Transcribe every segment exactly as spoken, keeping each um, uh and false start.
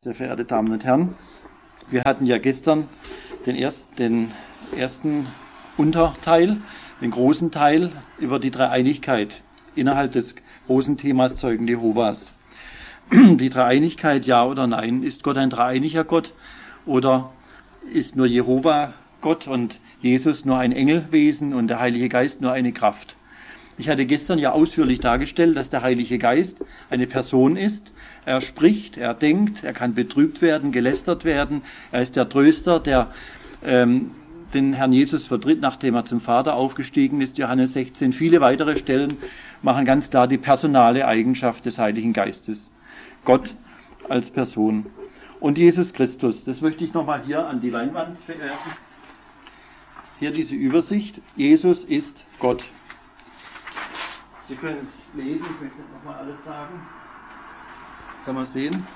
Sehr verehrte Damen und Herren, wir hatten ja gestern den, erst, den ersten Unterteil, den großen Teil über die Dreieinigkeit innerhalb des großen Themas Zeugen Jehovas. Die Dreieinigkeit, ja oder nein, ist Gott ein dreieiniger Gott oder ist nur Jehova Gott und Jesus nur ein Engelwesen und der Heilige Geist nur eine Kraft? Ich hatte gestern ja ausführlich dargestellt, dass der Heilige Geist eine Person ist. Er spricht, er denkt, er kann betrübt werden, gelästert werden. Er ist der Tröster, der ähm, den Herrn Jesus vertritt, nachdem er zum Vater aufgestiegen ist. Johannes sechzehn. Viele weitere Stellen machen ganz klar die personale Eigenschaft des Heiligen Geistes. Gott als Person. Und Jesus Christus, das möchte ich nochmal hier an die Leinwand verwerfen. Hier diese Übersicht. Jesus ist Gott. Sie können es lesen, ich möchte nochmal alles sagen. Kann man sehen.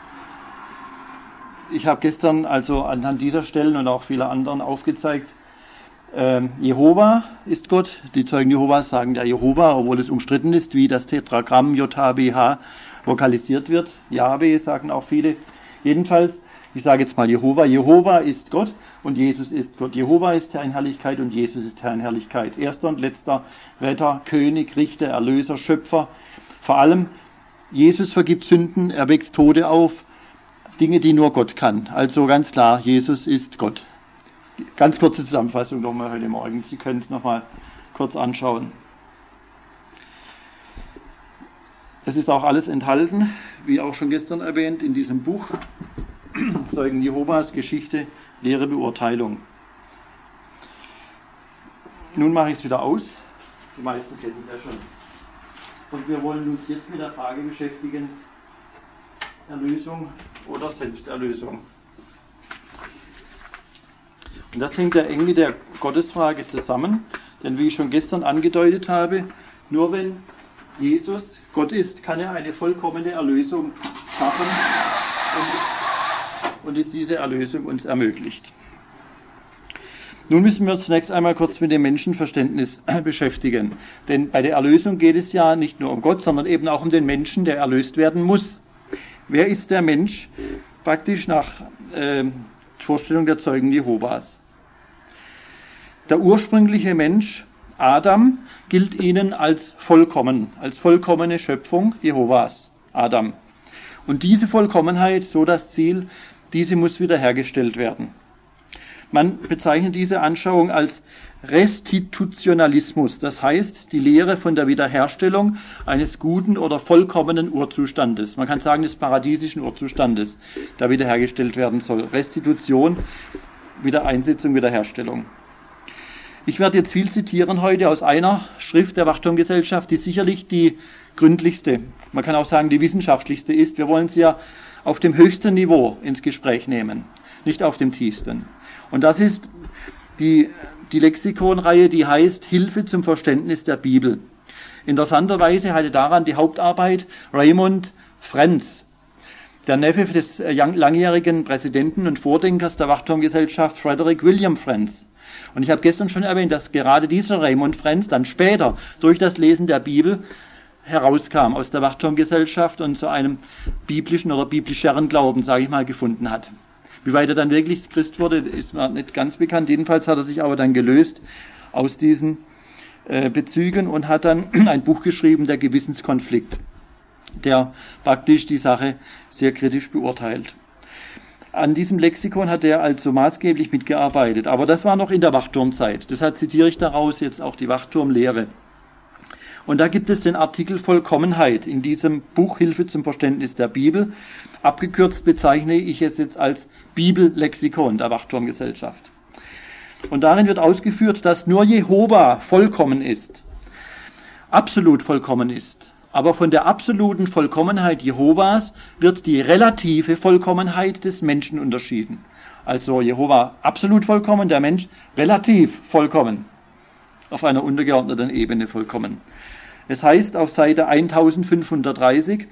Ich habe gestern also anhand dieser Stellen und auch vieler anderen aufgezeigt, ähm, Jehova ist Gott. Die Zeugen Jehovas sagen ja Jehova, obwohl es umstritten ist, wie das Tetragramm J H B H vokalisiert wird. Jahwe sagen auch viele. Jedenfalls, ich sage jetzt mal Jehova. Jehova ist Gott und Jesus ist Gott. Jehova ist Herr in Herrlichkeit und Jesus ist Herr in Herrlichkeit. Erster und letzter Retter, König, Richter, Erlöser, Schöpfer. Vor allem Jesus vergibt Sünden, er weckt Tote auf, Dinge, die nur Gott kann. Also ganz klar, Jesus ist Gott. Ganz kurze Zusammenfassung nochmal heute Morgen. Sie können es nochmal kurz anschauen. Es ist auch alles enthalten, wie auch schon gestern erwähnt, in diesem Buch Zeugen Jehovas, Geschichte, Lehre, Beurteilung. Nun mache ich es wieder aus. Die meisten kennen es ja schon. Und wir wollen uns jetzt mit der Frage beschäftigen, Erlösung oder Selbsterlösung. Und das hängt ja eng mit der Gottesfrage zusammen, denn wie ich schon gestern angedeutet habe, nur wenn Jesus Gott ist, kann er eine vollkommene Erlösung schaffen und, und ist diese Erlösung uns ermöglicht. Nun müssen wir uns zunächst einmal kurz mit dem Menschenverständnis beschäftigen. Denn bei der Erlösung geht es ja nicht nur um Gott, sondern eben auch um den Menschen, der erlöst werden muss. Wer ist der Mensch? Praktisch nach äh, Vorstellung der Zeugen Jehovas. Der ursprüngliche Mensch, Adam, gilt ihnen als vollkommen, als vollkommene Schöpfung Jehovas, Adam. Und diese Vollkommenheit, so das Ziel, diese muss wiederhergestellt werden. Man bezeichnet diese Anschauung als Restitutionalismus, das heißt die Lehre von der Wiederherstellung eines guten oder vollkommenen Urzustandes. Man kann sagen des paradiesischen Urzustandes, der wiederhergestellt werden soll. Restitution, Wiedereinsetzung, Wiederherstellung. Ich werde jetzt viel zitieren heute aus einer Schrift der Wachturmgesellschaft, die sicherlich die gründlichste, man kann auch sagen die wissenschaftlichste ist. Wir wollen sie ja auf dem höchsten Niveau ins Gespräch nehmen, nicht auf dem tiefsten. Und das ist die, die Lexikonreihe, die heißt Hilfe zum Verständnis der Bibel. Interessanterweise hatte daran die Hauptarbeit Raymond Frenz, der Neffe des langjährigen Präsidenten und Vordenkers der Wachturmgesellschaft Frederick William Frenz. Und ich habe gestern schon erwähnt, dass gerade dieser Raymond Frenz dann später durch das Lesen der Bibel herauskam aus der Wachturmgesellschaft und zu einem biblischen oder biblischeren Glauben, sage ich mal, gefunden hat. Wie weit er dann wirklich Christ wurde, ist mir nicht ganz bekannt. Jedenfalls hat er sich aber dann gelöst aus diesen äh, Bezügen und hat dann ein Buch geschrieben, der Gewissenskonflikt, der praktisch die Sache sehr kritisch beurteilt. An diesem Lexikon hat er also maßgeblich mitgearbeitet. Aber das war noch in der Wachturmzeit. Deshalb zitiere ich daraus jetzt auch die Wachturmlehre. Und da gibt es den Artikel Vollkommenheit in diesem Buch Hilfe zum Verständnis der Bibel. Abgekürzt bezeichne ich es jetzt als Bibellexikon der Wachturmgesellschaft. Und darin wird ausgeführt, dass nur Jehova vollkommen ist, absolut vollkommen ist. Aber von der absoluten Vollkommenheit Jehovas wird die relative Vollkommenheit des Menschen unterschieden. Also Jehova absolut vollkommen, der Mensch relativ vollkommen, auf einer untergeordneten Ebene vollkommen. Es heißt auf Seite eintausendfünfhundertdreißig,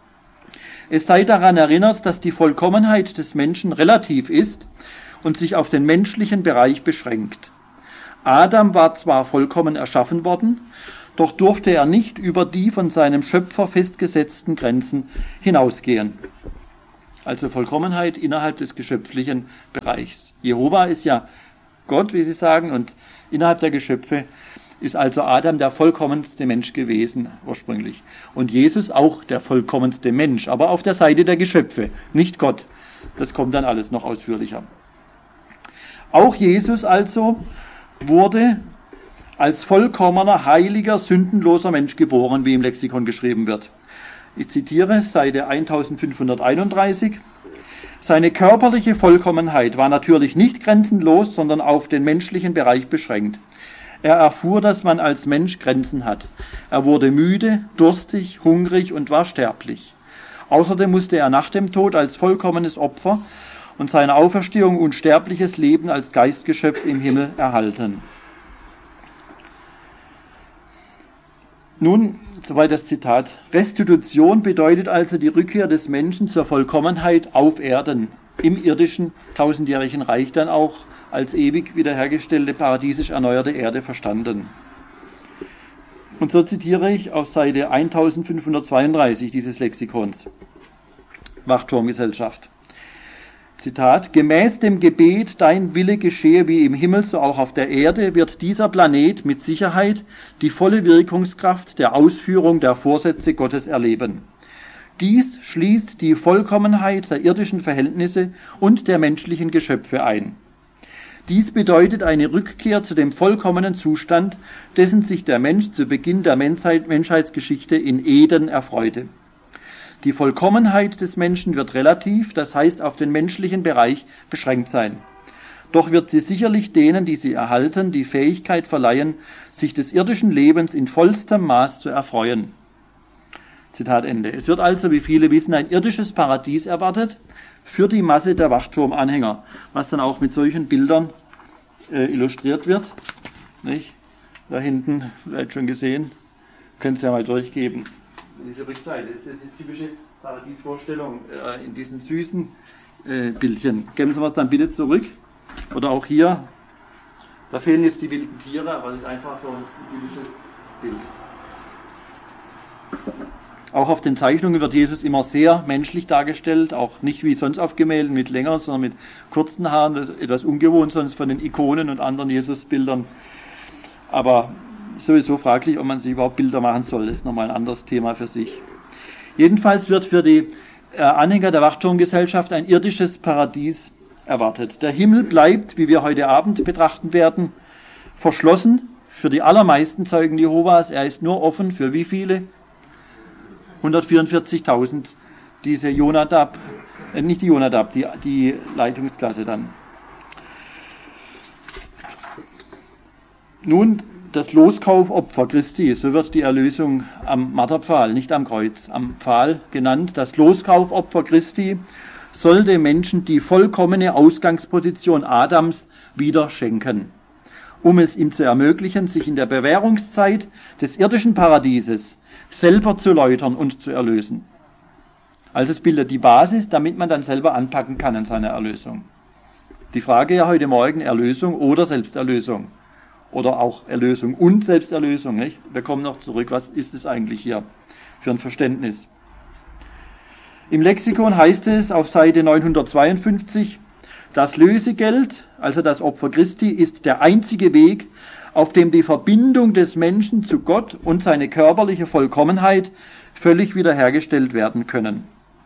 es sei daran erinnert, dass die Vollkommenheit des Menschen relativ ist und sich auf den menschlichen Bereich beschränkt. Adam war zwar vollkommen erschaffen worden, doch durfte er nicht über die von seinem Schöpfer festgesetzten Grenzen hinausgehen. Also Vollkommenheit innerhalb des geschöpflichen Bereichs. Jehova ist ja Gott, wie Sie sagen, und innerhalb der Geschöpfe ist also Adam der vollkommenste Mensch gewesen ursprünglich. Und Jesus auch der vollkommenste Mensch, aber auf der Seite der Geschöpfe, nicht Gott. Das kommt dann alles noch ausführlicher. Auch Jesus also wurde als vollkommener, heiliger, sündenloser Mensch geboren, wie im Lexikon geschrieben wird. Ich zitiere Seite eintausendfünfhunderteinunddreißig. Seine körperliche Vollkommenheit war natürlich nicht grenzenlos, sondern auf den menschlichen Bereich beschränkt. Er erfuhr, dass man als Mensch Grenzen hat. Er wurde müde, durstig, hungrig und war sterblich. Außerdem musste er nach dem Tod als vollkommenes Opfer und seine Auferstehung unsterbliches Leben als Geistgeschöpf im Himmel erhalten. Nun, soweit das Zitat. Restitution bedeutet also die Rückkehr des Menschen zur Vollkommenheit auf Erden, im irdischen tausendjährigen Reich dann auch als ewig wiederhergestellte, paradiesisch erneuerte Erde verstanden. Und so zitiere ich auf Seite eintausendfünfhundertzweiunddreißig dieses Lexikons. Wachturmgesellschaft. Zitat: Gemäß dem Gebet, dein Wille geschehe wie im Himmel, so auch auf der Erde, wird dieser Planet mit Sicherheit die volle Wirkungskraft der Ausführung der Vorsätze Gottes erleben. Dies schließt die Vollkommenheit der irdischen Verhältnisse und der menschlichen Geschöpfe ein. Dies bedeutet eine Rückkehr zu dem vollkommenen Zustand, dessen sich der Mensch zu Beginn der Menschheit, Menschheitsgeschichte in Eden erfreute. Die Vollkommenheit des Menschen wird relativ, das heißt auf den menschlichen Bereich beschränkt sein. Doch wird sie sicherlich denen, die sie erhalten, die Fähigkeit verleihen, sich des irdischen Lebens in vollstem Maß zu erfreuen. Zitat Ende. Es wird also, wie viele wissen, ein irdisches Paradies erwartet für die Masse der Wachturmanhänger, was dann auch mit solchen Bildern äh, illustriert wird. Nicht? Da hinten, vielleicht schon gesehen, könnt ihr ja mal durchgeben. Diese Rückseite, das ist die typische Paradiesvorstellung äh, in diesen süßen äh, Bildchen. Geben Sie mir es dann bitte zurück. Oder auch hier, da fehlen jetzt die wilden Tiere, aber es ist einfach so ein typisches Bild. Auch auf den Zeichnungen wird Jesus immer sehr menschlich dargestellt, auch nicht wie sonst auf Gemälden mit länger, sondern mit kurzen Haaren, das ist etwas ungewohnt sonst von den Ikonen und anderen Jesusbildern. Aber sowieso fraglich, ob man sich überhaupt Bilder machen soll, das ist nochmal ein anderes Thema für sich. Jedenfalls wird für die äh, Anhänger der Wachturmgesellschaft ein irdisches Paradies erwartet. Der Himmel bleibt, wie wir heute Abend betrachten werden, verschlossen für die allermeisten Zeugen Jehovas. Er ist nur offen für wie viele? hundertvierundvierzigtausend, diese Jonadab, äh, nicht die Jonadab, die, die Leitungsklasse dann. Nun, das Loskaufopfer Christi, so wird die Erlösung am Marterpfahl, nicht am Kreuz, am Pfahl genannt. Das Loskaufopfer Christi soll dem Menschen die vollkommene Ausgangsposition Adams wieder schenken, um es ihm zu ermöglichen, sich in der Bewährungszeit des irdischen Paradieses selber zu läutern und zu erlösen. Also es bildet die Basis, damit man dann selber anpacken kann in seiner Erlösung. Die Frage ja heute Morgen, Erlösung oder Selbsterlösung. Oder auch Erlösung und Selbsterlösung. Nicht? Wir kommen noch zurück, was ist es eigentlich hier für ein Verständnis? Im Lexikon heißt es auf Seite neunhundertzweiundfünfzig, das Lösegeld, also das Opfer Christi, ist der einzige Weg, auf dem die Verbindung des Menschen zu Gott und seine körperliche Vollkommenheit völlig wiederhergestellt werden können.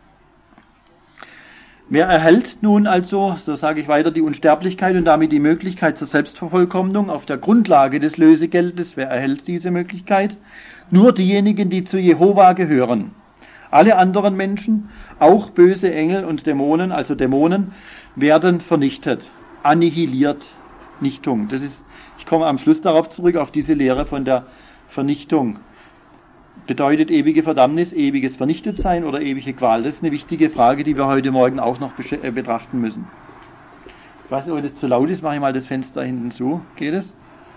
Wer erhält nun also, so sage ich weiter, die Unsterblichkeit und damit die Möglichkeit zur Selbstvervollkommnung auf der Grundlage des Lösegeldes? Wer erhält diese Möglichkeit? Nur diejenigen, die zu Jehova gehören. Alle anderen Menschen, auch böse Engel und Dämonen, also Dämonen, werden vernichtet, annihiliert, Nichtung. Das ist, ich komme am Schluss darauf zurück, auf diese Lehre von der Vernichtung. Bedeutet ewige Verdammnis, ewiges Vernichtetsein oder ewige Qual? Das ist eine wichtige Frage, die wir heute Morgen auch noch betrachten müssen. Ich weiß nicht, ob das zu laut ist, mache ich mal das Fenster hinten zu. Geht es?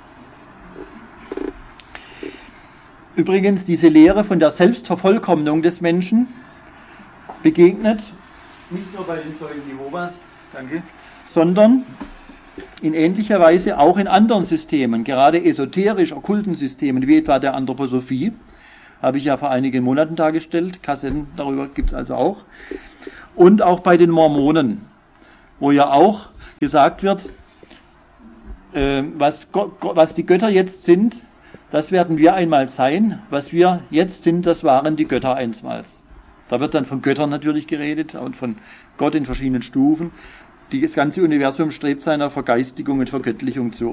Übrigens, diese Lehre von der Selbstvervollkommnung des Menschen begegnet nicht nur bei den Zeugen Jehovas, danke, sondern in ähnlicher Weise auch in anderen Systemen, gerade esoterisch okkulten Systemen, wie etwa der Anthroposophie, Habe ich ja vor einigen Monaten dargestellt. Kassetten darüber gibt es also auch. Und auch bei den Mormonen, wo ja auch gesagt wird, äh, was, Gott, was die Götter jetzt sind, das werden wir einmal sein. Was wir jetzt sind, das waren die Götter einstmals. Da wird dann von Göttern natürlich geredet und von Gott in verschiedenen Stufen. Das ganze Universum strebt seiner Vergeistigung und Vergöttlichung zu.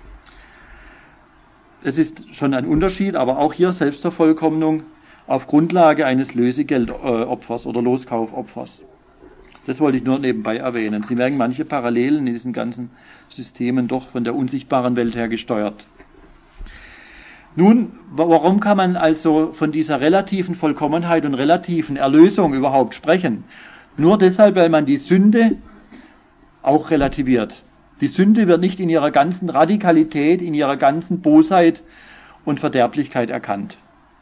Es ist schon ein Unterschied, aber auch hier Selbstvervollkommnung auf Grundlage eines Lösegeldopfers oder Loskaufopfers. Das wollte ich nur nebenbei erwähnen. Sie merken manche Parallelen in diesen ganzen Systemen doch von der unsichtbaren Welt her gesteuert. Nun, warum kann man also von dieser relativen Vollkommenheit und relativen Erlösung überhaupt sprechen? Nur deshalb, weil man die Sünde auch relativiert. Die Sünde wird nicht in ihrer ganzen Radikalität, in ihrer ganzen Bosheit und Verderblichkeit erkannt.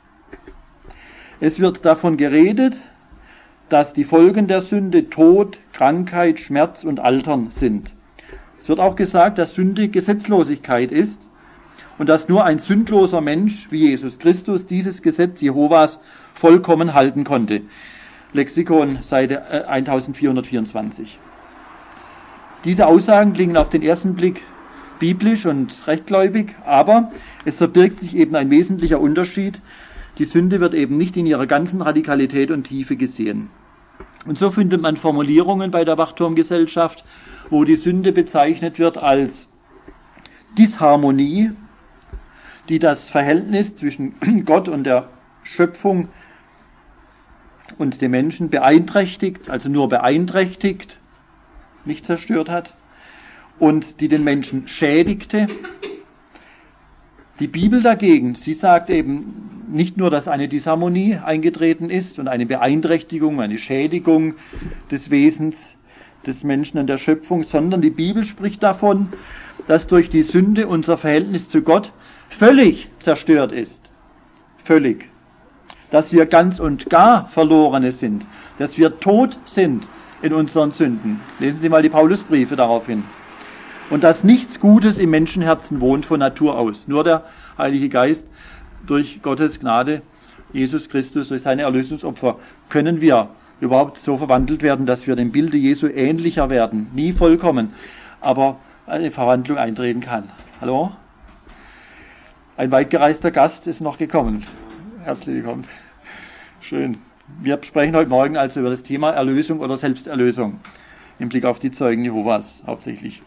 Es wird davon geredet, dass die Folgen der Sünde Tod, Krankheit, Schmerz und Altern sind. Es wird auch gesagt, dass Sünde Gesetzlosigkeit ist und dass nur ein sündloser Mensch wie Jesus Christus dieses Gesetz Jehovas vollkommen halten konnte. Lexikon, Seite eintausendvierhundertvierundzwanzig. Diese Aussagen klingen auf den ersten Blick biblisch und rechtgläubig, aber es verbirgt sich eben ein wesentlicher Unterschied. Die Sünde wird eben nicht in ihrer ganzen Radikalität und Tiefe gesehen. Und so findet man Formulierungen bei der Wachturmgesellschaft, wo die Sünde bezeichnet wird als Disharmonie, die das Verhältnis zwischen Gott und der Schöpfung und dem Menschen beeinträchtigt, also nur beeinträchtigt, nicht zerstört hat, und die den Menschen schädigte. Die Bibel dagegen, sie sagt eben nicht nur, dass eine Disharmonie eingetreten ist und eine Beeinträchtigung, eine Schädigung des Wesens des Menschen und der Schöpfung, sondern die Bibel spricht davon, dass durch die Sünde unser Verhältnis zu Gott völlig zerstört ist. Völlig. Dass wir ganz und gar Verlorene sind. Dass wir tot sind in unseren Sünden. Lesen Sie mal die Paulusbriefe darauf hin. Und dass nichts Gutes im Menschenherzen wohnt von Natur aus. Nur der Heilige Geist durch Gottes Gnade, Jesus Christus, durch seine Erlösungsopfer, können wir überhaupt so verwandelt werden, dass wir dem Bilde Jesu ähnlicher werden. Nie vollkommen, aber eine Verwandlung eintreten kann. Hallo? Ein weit gereister Gast ist noch gekommen. Herzlich willkommen. Schön. Wir sprechen heute Morgen also über das Thema Erlösung oder Selbsterlösung im Blick auf die Zeugen Jehovas hauptsächlich.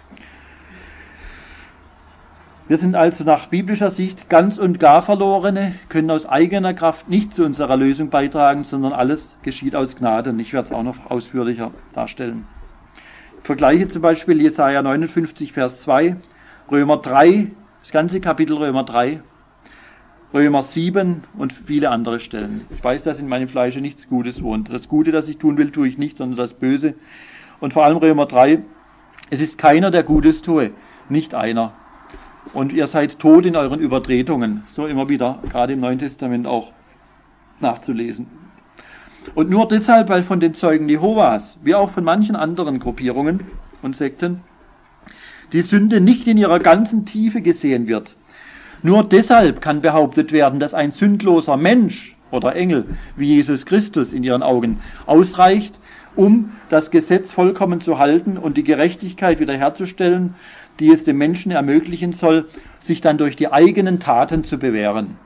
Wir sind also nach biblischer Sicht ganz und gar Verlorene, können aus eigener Kraft nicht zu unserer Erlösung beitragen, sondern alles geschieht aus Gnade. Und ich werde es auch noch ausführlicher darstellen. Ich vergleiche zum Beispiel Jesaja neunundfünfzig, Vers zwei, Römer drei, das ganze Kapitel Römer drei, Römer sieben und viele andere Stellen. Ich weiß, dass in meinem Fleische nichts Gutes wohnt. Das Gute, das ich tun will, tue ich nicht, sondern das Böse. Und vor allem Römer drei, es ist keiner, der Gutes tue, nicht einer. Und ihr seid tot in euren Übertretungen. So immer wieder, gerade im Neuen Testament auch nachzulesen. Und nur deshalb, weil von den Zeugen Jehovas, wie auch von manchen anderen Gruppierungen und Sekten, die Sünde nicht in ihrer ganzen Tiefe gesehen wird. Nur deshalb kann behauptet werden, dass ein sündloser Mensch oder Engel wie Jesus Christus in ihren Augen ausreicht, um das Gesetz vollkommen zu halten und die Gerechtigkeit wiederherzustellen, die es dem Menschen ermöglichen soll, sich dann durch die eigenen Taten zu bewähren.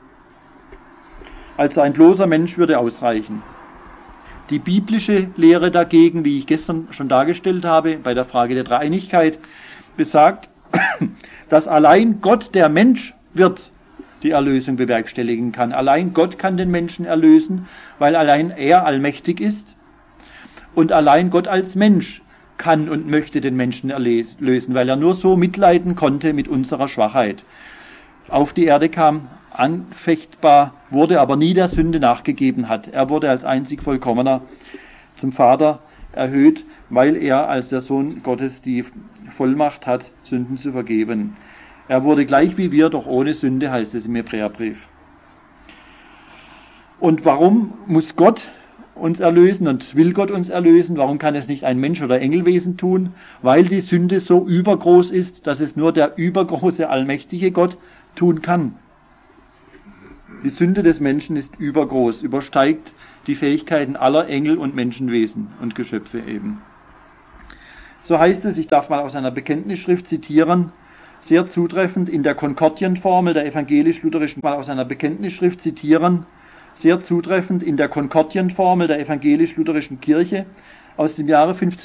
Also ein bloßer Mensch würde ausreichen. Die biblische Lehre dagegen, wie ich gestern schon dargestellt habe, bei der Frage der Dreieinigkeit, besagt, dass allein Gott, der Mensch wird, die Erlösung bewerkstelligen kann. Allein Gott kann den Menschen erlösen, weil allein er allmächtig ist. Und allein Gott als Mensch kann und möchte den Menschen erlösen, weil er nur so mitleiden konnte mit unserer Schwachheit. Auf die Erde kam, anfechtbar, wurde aber nie der Sünde nachgegeben hat. Er wurde als einzig Vollkommener zum Vater erhöht, weil er als der Sohn Gottes die Vollmacht hat, Sünden zu vergeben. Er wurde gleich wie wir, doch ohne Sünde, heißt es im Hebräerbrief. Und warum muss Gott uns erlösen und will Gott uns erlösen? Warum kann es nicht ein Mensch oder Engelwesen tun? Weil die Sünde so übergroß ist, dass es nur der übergroße, allmächtige Gott tun kann. Die Sünde des Menschen ist übergroß, übersteigt die Fähigkeiten aller Engel und Menschenwesen und Geschöpfe eben. So heißt es, ich darf mal aus einer Bekenntnisschrift zitieren, sehr zutreffend in der Konkordienformel der evangelisch-lutherischen, mal aus einer Bekenntnisschrift zitieren, sehr zutreffend in der Konkordienformel der evangelisch-lutherischen Kirche aus dem Jahre fünfzehnhundertfünfundachtzig